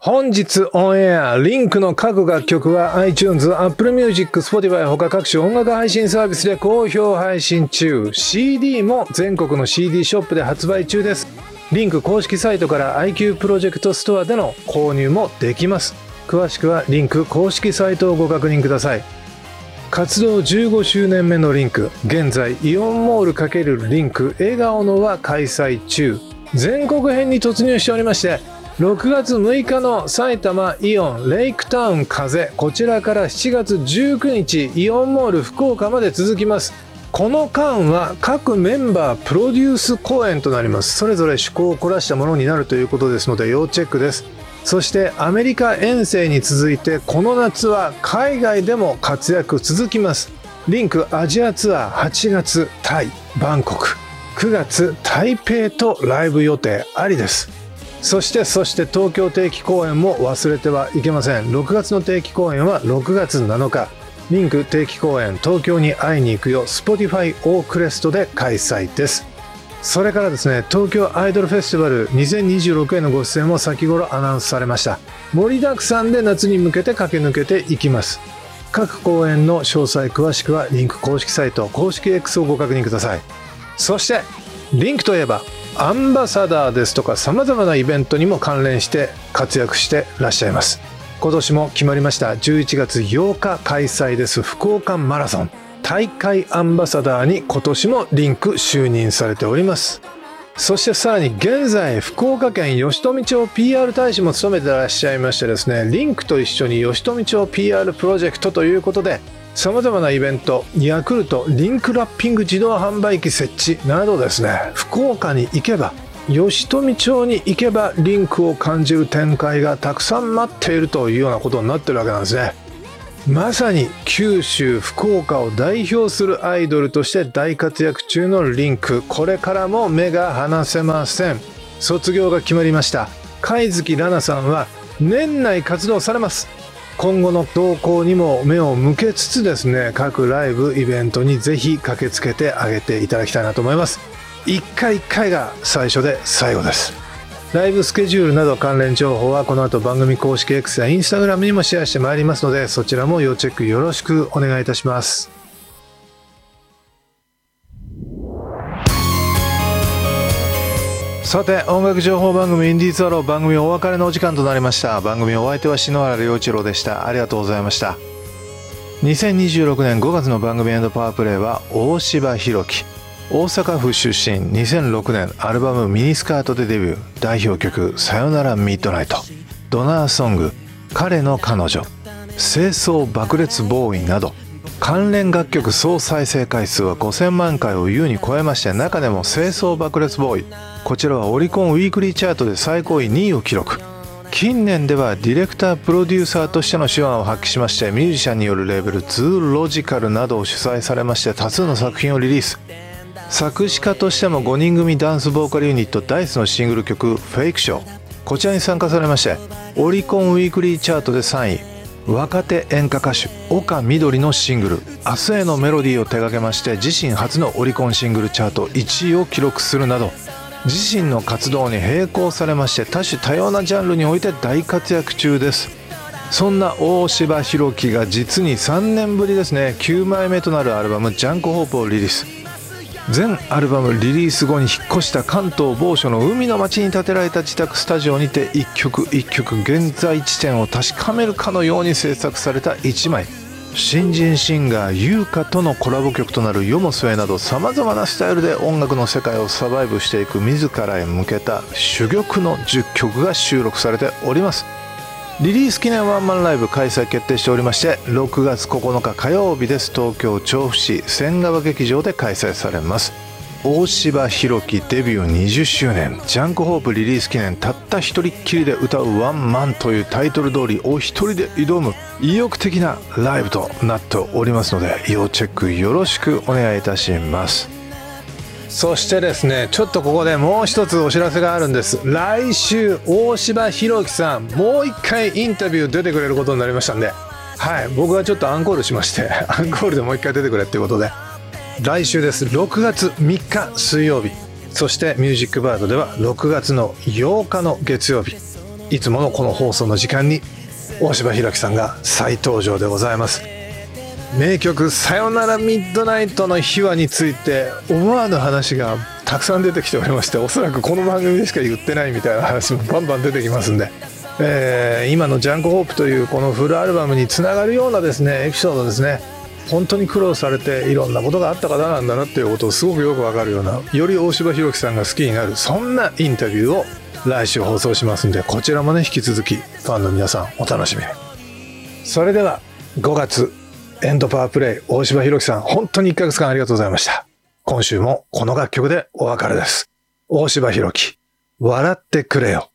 本日オンエア、リンクの各楽曲は iTunes、Apple Music、Spotify 他各種音楽配信サービスで好評配信中。 CD も全国の CD ショップで発売中です。リンク公式サイトから IQ プロジェクトストアでの購入もできます。詳しくはリンク公式サイトをご確認ください。活動15周年目のリンク、現在イオンモール×リンク笑顔のは開催中。全国編に突入しておりまして、6月6日の埼玉イオンレイクタウン風、こちらから7月19日イオンモール福岡まで続きます。この間は各メンバープロデュース公演となります。それぞれ趣向を凝らしたものになるということですので要チェックです。そしてアメリカ遠征に続いてこの夏は海外でも活躍続きます。リンクアジアツアー8月タイバンコク、9月台北とライブ予定ありです。そして東京定期公演も忘れてはいけません。6月の定期公演は6月7日、リンク定期公演東京に会いに行くよ Spotify オークレストで開催です。それからですね、東京アイドルフェスティバル2026へのご出演も先頃アナウンスされました。盛りだくさんで夏に向けて駆け抜けていきます。各公演の詳細詳しくはリンク公式サイト公式 X をご確認ください。そしてリンクといえばアンバサダーですとか様々なイベントにも関連して活躍してらっしゃいます。今年も決まりました11月8日開催です福岡マラソン大会アンバサダーに今年もリンク就任されております。そしてさらに現在福岡県吉富町 PR 大使も務めてらっしゃいましてですね、リンクと一緒に吉富町 PR プロジェクトということで様々なイベント、ヤクルトリンクラッピング自動販売機設置などですね、福岡に行けば吉富町に行けばリンクを感じる展開がたくさん待っているというようなことになってるわけなんですね。まさに九州福岡を代表するアイドルとして大活躍中のリンク、これからも目が離せません。卒業が決まりました貝月ラナさんは年内活動されます。今後の動向にも目を向けつつですね、各ライブイベントにぜひ駆けつけてあげていただきたいなと思います。一回一回が最初で最後です。ライブスケジュールなど関連情報はこの後番組公式 X や Instagram にもシェアしてまいりますので、そちらも要チェックよろしくお願いいたします。さて、音楽情報番組インディーズアロー、番組お別れのお時間となりました。番組お相手は篠原良一郎でした。ありがとうございました。2026年5月の番組&パワープレイは大柴弘樹、大阪府出身、2006年アルバムミニスカートでデビュー、代表曲さよならミッドナイト、ドナーソング彼の彼女、清掃爆裂ボーイなど関連楽曲総再生回数は5000万回を優に超えまして、中でも清掃爆裂ボーイ、こちらはオリコンウィークリーチャートで最高位2位を記録。近年ではディレクタープロデューサーとしての手腕を発揮しまして、ミュージシャンによるレーベルズーロジカルなどを主催されまして多数の作品をリリース。作詞家としても5人組ダンスボーカルユニットダイスのシングル曲フェイクショー、こちらに参加されましてオリコンウィークリーチャートで3位。若手演歌歌手岡みどりのシングル明日へのメロディーを手掛けまして、自身初のオリコンシングルチャート1位を記録するなど、自身の活動に並行されまして多種多様なジャンルにおいて大活躍中です。そんな大柴弘樹が実に3年ぶりですね、9枚目となるアルバムジャンクホープをリリース。全アルバムリリース後に引っ越した関東某所の海の町に建てられた自宅スタジオにて一曲一曲現在地点を確かめるかのように制作された1枚。新人シンガー優香とのコラボ曲となる世も末など、さまざまなスタイルで音楽の世界をサバイブしていく自らへ向けた珠玉の10曲が収録されております。リリース記念ワンマンライブ開催決定しておりまして、6月9日火曜日です。東京調布市千川劇場で開催されます。大柴弘樹デビュー20周年ジャンクホープリリース記念、たった一人っきりで歌うワンマンというタイトル通りお一人で挑む意欲的なライブとなっておりますので、要チェックよろしくお願いいたします。そしてですね、ちょっとここでもう一つお知らせがあるんです。来週大柴弘樹さんもう一回インタビュー出てくれることになりましたんで、はい、僕がちょっとアンコールしましてアンコールでもう一回出てくれっていうことで、来週です。6月3日水曜日、そしてミュージックバードでは6月の8日の月曜日、 いつものこの放送の時間に大柴弘樹さんが再登場でございます。名曲さよならミッドナイトの秘話について思わぬ話がたくさん出てきておりまして、おそらくこの番組でしか言ってないみたいな話もバンバン出てきますんで、今のジャンクホープというこのフルアルバムにつながるようなですねエピソードですね。本当に苦労されていろんなことがあった方なんだなっていうことをすごくよくわかるような、より大柴弘樹さんが好きになるそんなインタビューを来週放送しますんで、こちらもね引き続きファンの皆さんお楽しみに。それでは5月エンドパワープレイ大柴弘樹さん、本当に1ヶ月間ありがとうございました。今週もこの楽曲でお別れです。大柴弘樹、笑ってくれよ。